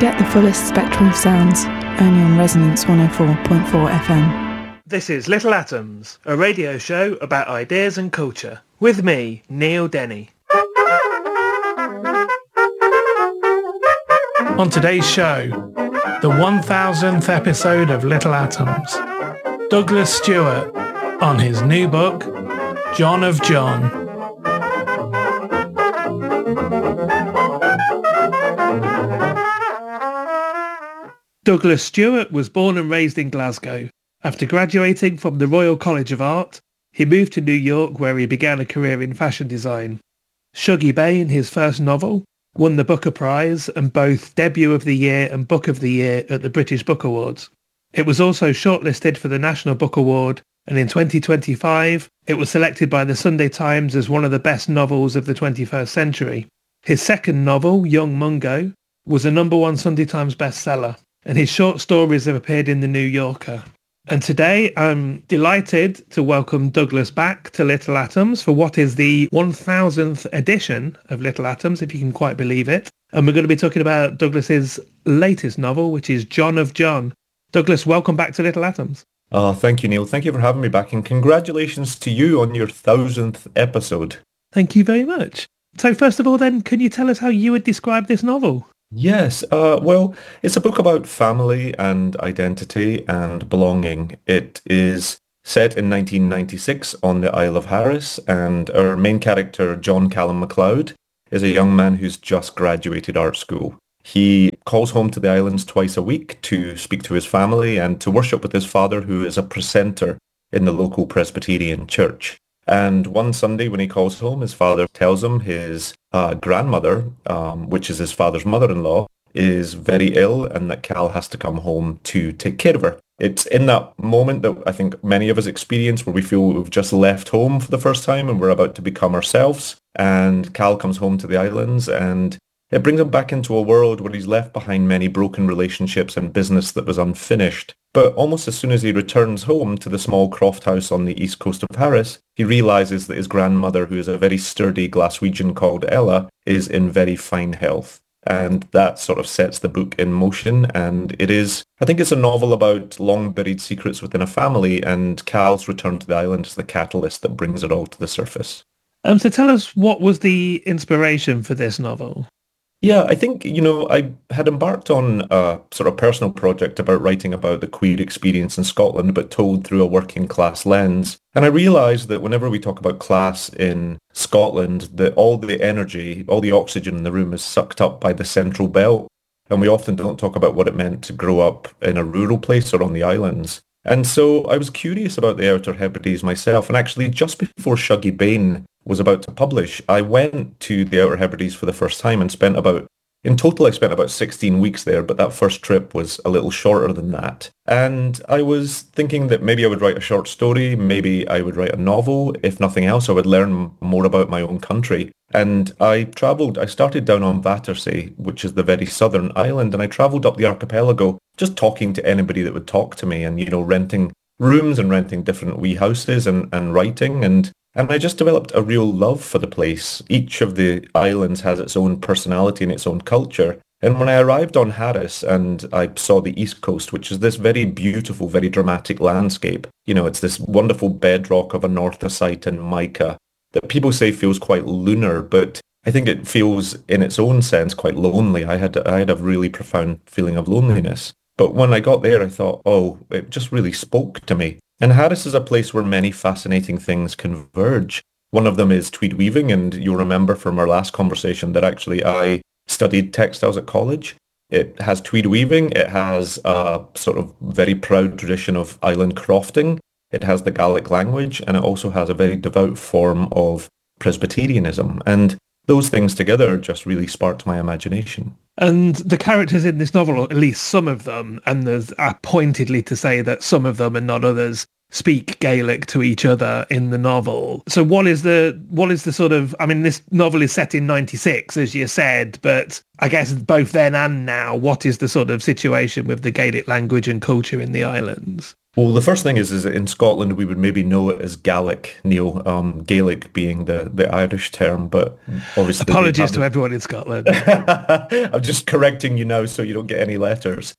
Get the fullest spectrum of sounds, only on Resonance 104.4 FM. This is Little Atoms, a radio show about ideas and culture, with me, Neil Denny. On today's show, the 1000th episode of Little Atoms, Douglas Stewart on his new book, John of John. Douglas Stewart was born and raised in Glasgow. After graduating from the Royal College of Art, he moved to New York where he began a career in fashion design. Shuggie Bain, his first novel, won the Booker Prize and both Debut of the Year and Book of the Year at the British Book Awards. It was also shortlisted for the National Book Award, and in 2025 it was selected by the Sunday Times as one of the best novels of the 21st century. His second novel, Young Mungo, was a #1 Sunday Times bestseller, and his short stories have appeared in The New Yorker. And today I'm delighted to welcome Douglas back to Little Atoms for what is the 1000th edition of Little Atoms, if you can quite believe it. And we're going to be talking about Douglas's latest novel, which is John of John. Douglas, welcome back to Little Atoms. Oh, thank you, Neil. Thank you for having me back, and congratulations to you on your 1000th episode. Thank you very much. So first of all then, can you tell us how you would describe this novel? Yes, well, it's a book about family and identity and belonging. It is set in 1996 on the Isle of Harris, and our main character, John Callum MacLeod, is a young man who's just graduated art school. He calls home to the islands twice a week to speak to his family and to worship with his father, who is a precentor in the local Presbyterian church. And one Sunday when he calls home, his father tells him his grandmother, which is his father's mother-in-law, is very ill and that Cal has to come home to take care of her. It's in that moment that I think many of us experience where we feel we've just left home for the first time and we're about to become ourselves. And Cal comes home to the islands, and it brings him back into a world where he's left behind many broken relationships and business that was unfinished. But almost as soon as he returns home to the small croft house on the east coast of Harris, he realises that his grandmother, who is a very sturdy Glaswegian called Ella, is in very fine health. And that sort of sets the book in motion. And it is, I think it's a novel about long-buried secrets within a family, and Cal's return to the island is the catalyst that brings it all to the surface. So tell us, what was the inspiration for this novel? Yeah, I think, I had embarked on a sort of personal project about writing about the queer experience in Scotland, but told through a working class lens. And I realised that whenever we talk about class in Scotland, that all the energy, all the oxygen in the room is sucked up by the Central Belt. And we often don't talk about what it meant to grow up in a rural place or on the islands. And so I was curious about the Outer Hebrides myself. And actually, just before Shuggie Bain was about to publish, I went to the Outer Hebrides for the first time and in total I spent about 16 weeks there, but that first trip was a little shorter than that. And I was thinking that maybe I would write a short story, maybe I would write a novel. If nothing else, I would learn more about my own country. And I started down on Battersea, which is the very southern island, and I travelled up the archipelago just talking to anybody that would talk to me and, renting rooms and renting different wee houses and writing. And I just developed a real love for the place. Each of the islands has its own personality and its own culture. And when I arrived on Harris and I saw the East Coast, which is this very beautiful, very dramatic landscape, it's this wonderful bedrock of anorthosite and mica that people say feels quite lunar, but I think it feels in its own sense quite lonely. I had a really profound feeling of loneliness. But when I got there, I thought, it just really spoke to me. And Harris is a place where many fascinating things converge. One of them is tweed weaving, and you'll remember from our last conversation that actually I studied textiles at college. It has tweed weaving, it has a sort of very proud tradition of island crofting, it has the Gaelic language, and it also has a very devout form of Presbyterianism. And those things together just really sparked my imagination. And the characters in this novel, or at least some of them, and there's pointedly to say that some of them and not others speak Gaelic to each other in the novel. So what is the sort of, this novel is set in 96, as you said, but I guess both then and now, what is the sort of situation with the Gaelic language and culture in the islands? Well, the first thing is that in Scotland we would maybe know it as Gaelic, Neil, Gaelic being the Irish term, but obviously we Apologies to haven't. everyone in Scotland. I'm just correcting you now so you don't get any letters.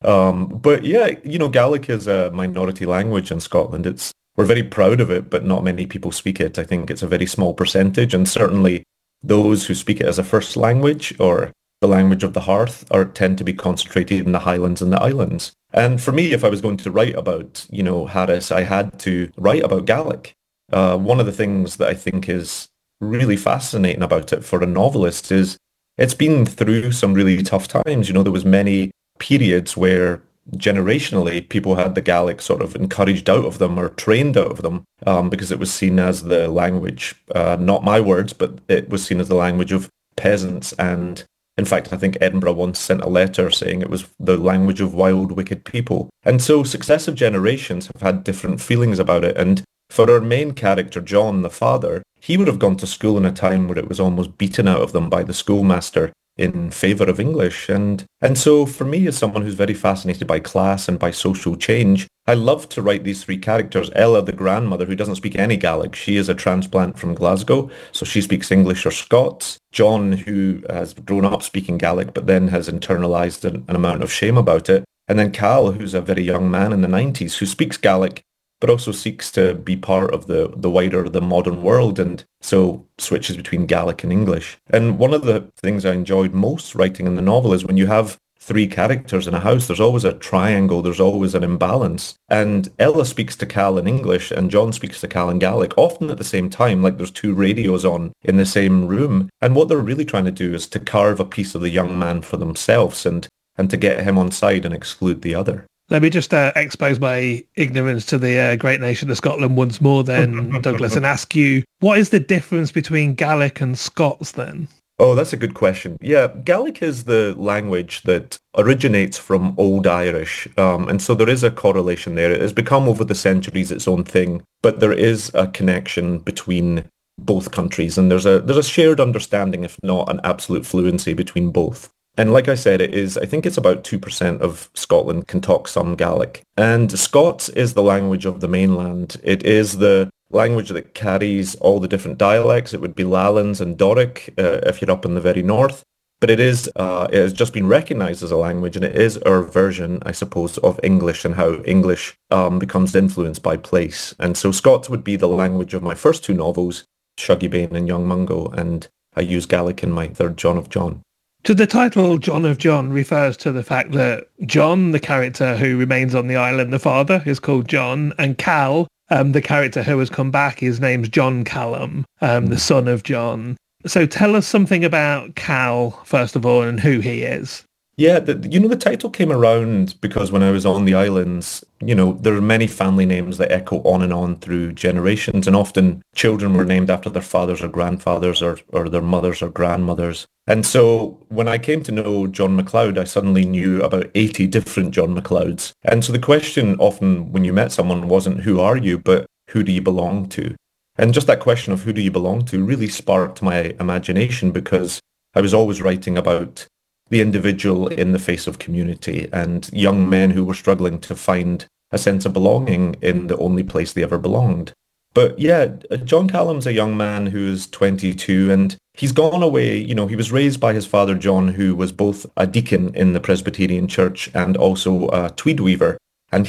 But yeah, Gaelic is a minority language in Scotland. We're very proud of it, but not many people speak it. I think it's a very small percentage, and certainly those who speak it as a first language or the language of the hearth tend to be concentrated in the Highlands and the Islands. And for me, if I was going to write about, Harris, I had to write about Gaelic. One of the things that I think is really fascinating about it for a novelist is it's been through some really tough times. There was many periods where generationally people had the Gaelic sort of encouraged out of them or trained out of them because it was seen as the language, not my words, but it was seen as the language of peasants. And in fact, I think Edinburgh once sent a letter saying it was the language of wild, wicked people. And so successive generations have had different feelings about it. And for our main character, John, the father, he would have gone to school in a time where it was almost beaten out of them by the schoolmaster in favour of English. And so for me, as someone who's very fascinated by class and by social change, I love to write these three characters. Ella, the grandmother, who doesn't speak any Gaelic. She is a transplant from Glasgow, so she speaks English or Scots. John, who has grown up speaking Gaelic, but then has internalised an amount of shame about it. And then Cal, who's a very young man in the 90s, who speaks Gaelic, but also seeks to be part of the wider, the modern world, and so switches between Gaelic and English. And one of the things I enjoyed most writing in the novel is when you have three characters in a house, there's always a triangle, there's always an imbalance. And Ella speaks to Cal in English and John speaks to Cal in Gaelic, often at the same time, like there's two radios on in the same room. And what they're really trying to do is to carve a piece of the young man for themselves and to get him on side and exclude the other. Let me just expose my ignorance to the great nation of Scotland once more then, Douglas, and ask you, what is the difference between Gaelic and Scots then? Oh, that's a good question. Yeah, Gaelic is the language that originates from Old Irish. And so there is a correlation there. It has become over the centuries its own thing, but there is a connection between both countries. And there's a shared understanding, if not an absolute fluency between both. And like I said, I think it's about 2% of Scotland can talk some Gaelic. And Scots is the language of the mainland. It is the language that carries all the different dialects. It would be Lowlands and Doric if you're up in the very north. But it has just been recognised as a language, and it is our version, I suppose, of English and how English becomes influenced by place. And so Scots would be the language of my first two novels, Shuggie Bain and Young Mungo, and I use Gaelic in my third, John of John. So the title John of John refers to the fact that John, the character who remains on the island, the father, is called John, and Cal, the character who has come back, his name's John Callum, the son of John. So tell us something about Cal, first of all, and who he is. Yeah, the title came around because when I was on the islands, there are many family names that echo on and on through generations, and often children were named after their fathers or grandfathers or their mothers or grandmothers. And so when I came to know John MacLeod, I suddenly knew about 80 different John MacLeods. And so the question often when you met someone wasn't who are you, but who do you belong to? And just that question of who do you belong to really sparked my imagination because I was always writing about the individual in the face of community and young men who were struggling to find a sense of belonging in the only place they ever belonged. But yeah, John Callum's a young man who's 22 and he's gone away. He was raised by his father, John, who was both a deacon in the Presbyterian Church and also a tweed weaver. And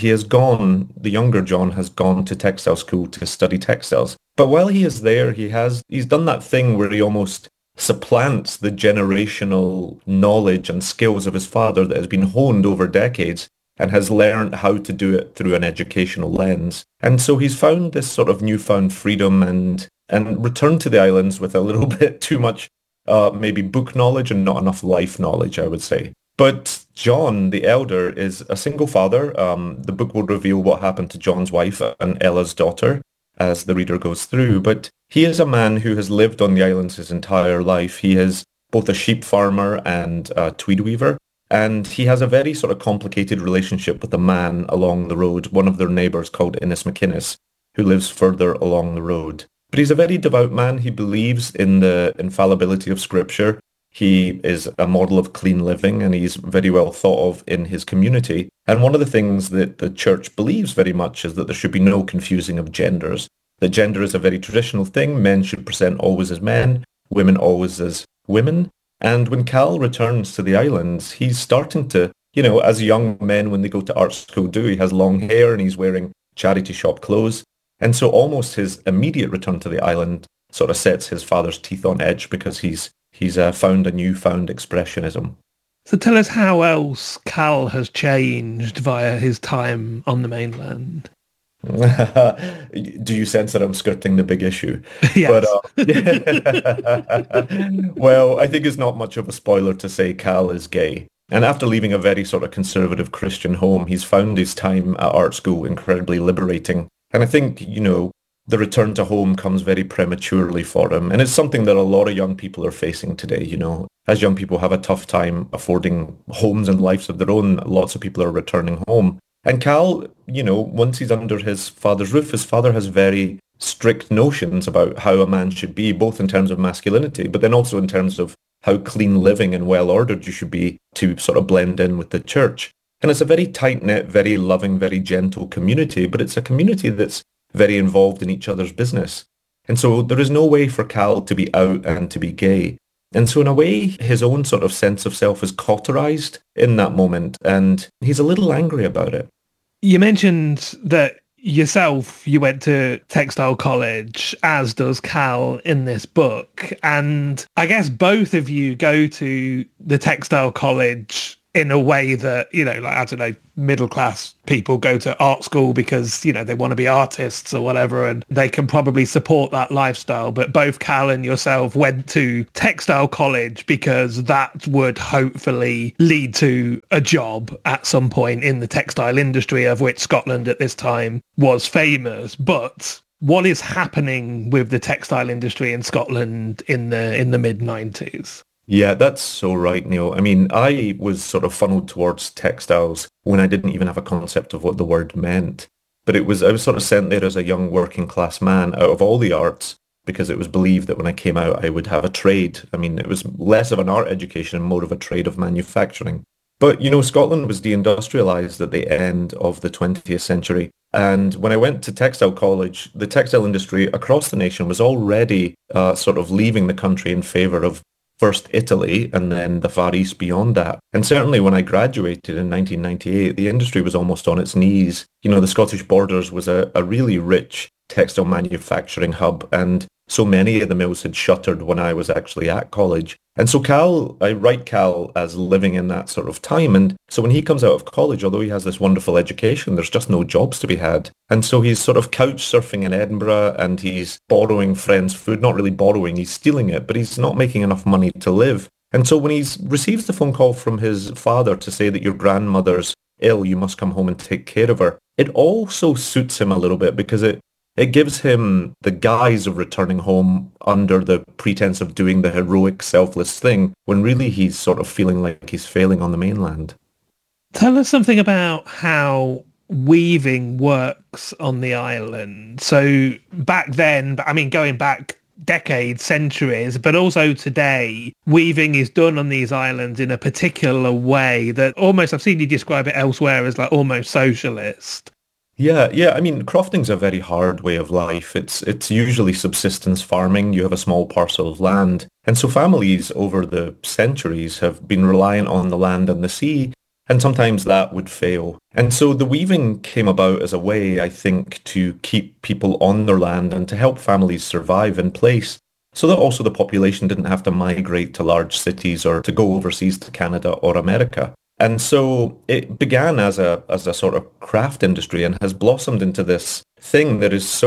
the younger John has gone to textile school to study textiles. But while he is there, he's done that thing where he almost supplants the generational knowledge and skills of his father that has been honed over decades and has learned how to do it through an educational lens. And so he's found this sort of newfound freedom and returned to the islands with a little bit too much maybe book knowledge and not enough life knowledge, I would say. But John, the elder, is a single father. The book will reveal what happened to John's wife and Ella's daughter as the reader goes through. But he is a man who has lived on the islands his entire life. He is both a sheep farmer and a tweed weaver. And he has a very sort of complicated relationship with a man along the road, one of their neighbours called Innes McInnes, who lives further along the road. But he's a very devout man. He believes in the infallibility of Scripture. He is a model of clean living, and he's very well thought of in his community. And one of the things that the church believes very much is that there should be no confusing of genders, that gender is a very traditional thing. Men should present always as men, women always as women. And when Cal returns to the islands, he's starting to, as young men when they go to art school do, he has long hair and he's wearing charity shop clothes. And so almost his immediate return to the island sort of sets his father's teeth on edge because he's found a newfound expressionism. So tell us how else Cal has changed via his time on the mainland. Do you sense that I'm skirting the big issue? Yes. Well, I think it's not much of a spoiler to say Cal is gay. And after leaving a very sort of conservative Christian home, he's found his time at art school incredibly liberating. And I think, the return to home comes very prematurely for him. And it's something that a lot of young people are facing today, As young people have a tough time affording homes and lives of their own, lots of people are returning home. And Cal, once he's under his father's roof, his father has very strict notions about how a man should be, both in terms of masculinity, but then also in terms of how clean living and well-ordered you should be to sort of blend in with the church. And it's a very tight-knit, very loving, very gentle community, but it's a community that's very involved in each other's business. And so there is no way for Cal to be out and to be gay. And so in a way, his own sort of sense of self is cauterized in that moment, and he's a little angry about it. You mentioned that yourself, you went to textile college, as does Cal in this book. And I guess both of you go to the textile college in a way that, I don't know, middle class people go to art school because, they want to be artists or whatever, and they can probably support that lifestyle. But both Cal and yourself went to textile college because that would hopefully lead to a job at some point in the textile industry, of which Scotland at this time was famous. But what is happening with the textile industry in Scotland in the mid-90s? Yeah, that's so right, Neil. I mean, I was sort of funneled towards textiles when I didn't even have a concept of what the word meant. But I was sort of sent there as a young working class man out of all the arts because it was believed that when I came out, I would have a trade. I mean, it was less of an art education and more of a trade of manufacturing. But, Scotland was deindustrialized at the end of the 20th century. And when I went to textile college, the textile industry across the nation was already sort of leaving the country in favor of first Italy and then the Far East beyond that. And certainly when I graduated in 1998, the industry was almost on its knees. The Scottish Borders was a really rich textile manufacturing hub, and so many of the mills had shuttered when I was actually at college. And so I write Cal as living in that sort of time. And so when he comes out of college, although he has this wonderful education, there's just no jobs to be had. And so he's sort of couch surfing in Edinburgh and he's borrowing friends' food, not really borrowing, he's stealing it, but he's not making enough money to live. And so when he receives the phone call from his father to say that your grandmother's ill, you must come home and take care of her, it also suits him a little bit because it gives him the guise of returning home under the pretense of doing the heroic, selfless thing, when really he's sort of feeling like he's failing on the mainland. Tell us something about how weaving works on the island. So back then, going back decades, centuries, but also today, weaving is done on these islands in a particular way that almost, I've seen you describe it elsewhere as like almost socialist. Yeah. I mean, crofting's a very hard way of life. It's usually subsistence farming. You have a small parcel of land. And so families over the centuries have been reliant on the land and the sea, and sometimes that would fail. And so the weaving came about as a way, I think, to keep people on their land and to help families survive in place, so that also the population didn't have to migrate to large cities or to go overseas to Canada or America. And so it began as a sort of craft industry and has blossomed into this thing that is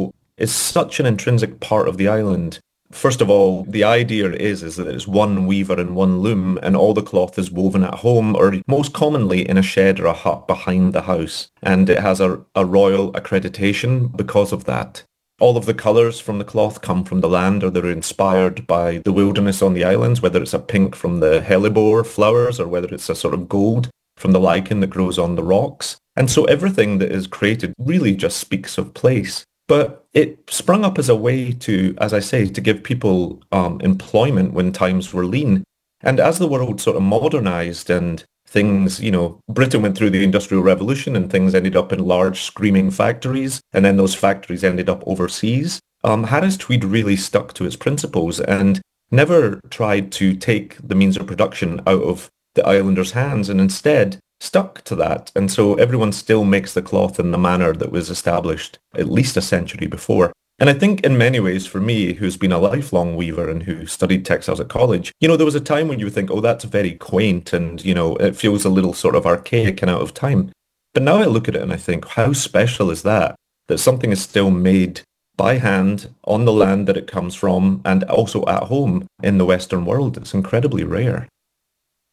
such an intrinsic part of the island. First of all, the idea is that it's one weaver and one loom, and all the cloth is woven at home, or most commonly in a shed or a hut behind the house. And it has a royal accreditation because of that. All of the colours from the cloth come from the land, or they're inspired by the wilderness on the islands, whether it's a pink from the hellebore flowers or whether it's a sort of gold from the lichen that grows on the rocks. And so everything that is created really just speaks of place. But it sprung up as a way to, as I say, to give people employment when times were lean. And as the world sort of modernized and things, Britain went through the Industrial Revolution and things ended up in large screaming factories, and then those factories ended up overseas. Harris Tweed really stuck to its principles and never tried to take the means of production out of the islanders' hands, and instead stuck to that. And so everyone still makes the cloth in the manner that was established at least a century before. And I think in many ways, for me, who's been a lifelong weaver and who studied textiles at college, there was a time when you would think, oh, that's very quaint and, it feels a little sort of archaic and out of time. But now I look at it and I think, how special is that something is still made by hand on the land that it comes from and also at home in the Western world? It's incredibly rare.